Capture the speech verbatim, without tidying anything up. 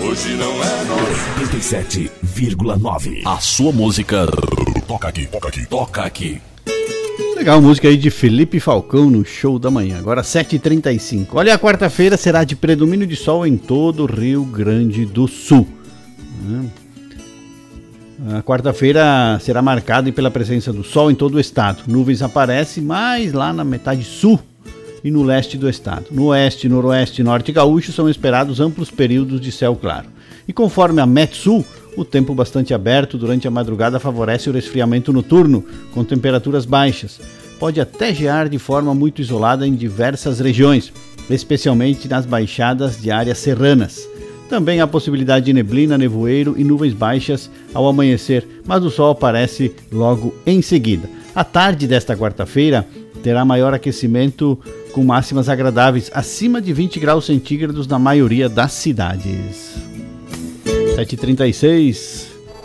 hoje não é nosso. oitenta e sete vírgula nove. A sua música toca aqui, toca aqui, toca aqui. Legal, música aí de Felipe Falcão no Show da Manhã. Agora sete e trinta e cinco. Olha, a quarta-feira será de predomínio de sol em todo o Rio Grande do Sul. A quarta-feira será marcada pela presença do sol em todo o estado. Nuvens aparecem mais lá na metade sul e no leste do estado. No oeste, noroeste e norte gaúcho são esperados amplos períodos de céu claro. E conforme a Metsul, o tempo bastante aberto durante a madrugada favorece o resfriamento noturno, com temperaturas baixas. Pode até gear de forma muito isolada em diversas regiões, especialmente nas baixadas de áreas serranas. Também há possibilidade de neblina, nevoeiro e nuvens baixas ao amanhecer, mas o sol aparece logo em seguida. A tarde desta quarta-feira terá maior aquecimento com máximas agradáveis, acima de vinte graus centígrados na maioria das cidades. sete e trinta e seis.